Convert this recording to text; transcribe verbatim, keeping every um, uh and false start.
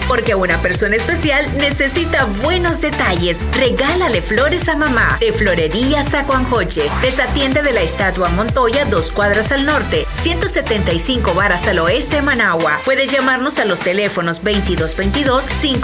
Porque una persona especial necesita buenos detalles. Regálale flores a mamá. De Florería Zacuanjoche. Desatiende de la Estatua Montoya, dos cuadras al norte, ciento setenta y cinco varas al oeste de Managua. Puedes llamarnos a los teléfonos veintidós veintidós, cinco